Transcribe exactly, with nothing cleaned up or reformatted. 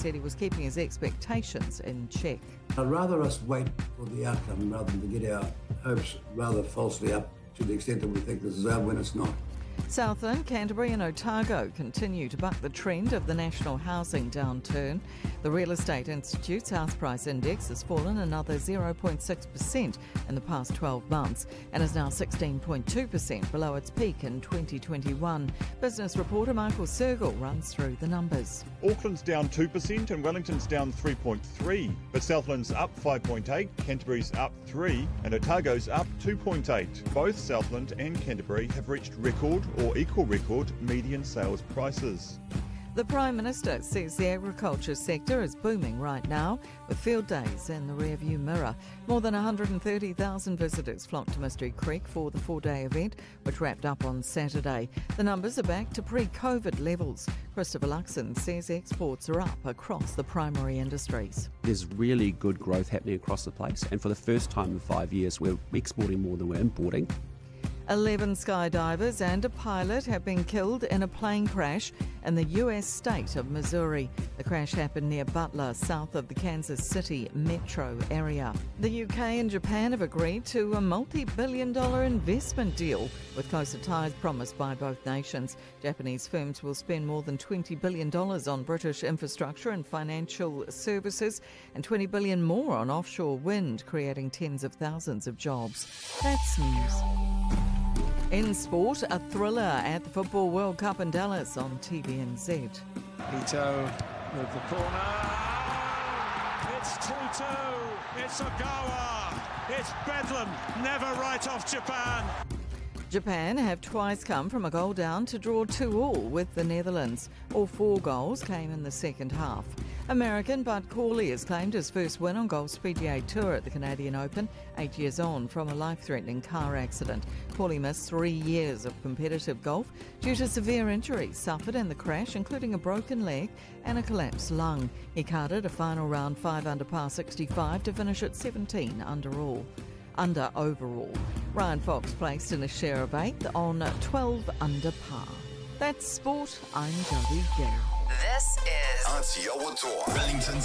said he was keeping his expectations in check. I'd rather us wait for the outcome rather than to get our hopes rather falsely up to the extent that we think this is out when it's not. Southland, Canterbury and Otago continue to buck the trend of the national housing downturn. The Real Estate Institute's house price index has fallen another zero point six percent in the past twelve months and is now sixteen point two percent below its peak in twenty twenty-one. Business reporter Michael Sergel runs through the numbers. Auckland's down two percent and Wellington's down three point three percent, but Southland's up five point eight percent, Canterbury's up three percent and Otago's up two point eight percent. Both Southland and Canterbury have reached record or equal record median sales prices. The Prime Minister says the agriculture sector is booming right now, with field days in the rearview mirror. More than one hundred thirty thousand visitors flocked to Mystery Creek for the four-day event, which wrapped up on Saturday. The numbers are back to pre-COVID levels. Christopher Luxon says exports are up across the primary industries. There's really good growth happening across the place, and for the first time in five years, we're exporting more than we're importing. Eleven skydivers and a pilot have been killed in a plane crash in the U S state of Missouri. The crash happened near Butler, south of the Kansas City metro area. The U K and Japan have agreed to a multi-billion dollar investment deal with closer ties promised by both nations. Japanese firms will spend more than twenty billion dollars on British infrastructure and financial services and twenty billion dollars more on offshore wind, creating tens of thousands of jobs. That's news. In sport, a thriller at the Football World Cup in Dallas on T V N Z. Ito with the corner. It's two two. It's Ogawa. It's Bedlam. Never right off Japan. Japan have twice come from a goal down to draw two all with the Netherlands. All four goals came in the second half. American Bud Cauley has claimed his first win on Golf's P G A Tour at the Canadian Open, eight years on from a life-threatening car accident. Cauley missed three years of competitive golf due to severe injuries suffered in the crash, including a broken leg and a collapsed lung. He carded a final round five under par sixty-five to finish at seventeen under all. Under overall. Ryan Fox placed in a share of eighth on twelve under par. That's sport. I'm Jodie Gill. This is Aotearoa Tour, Wellington's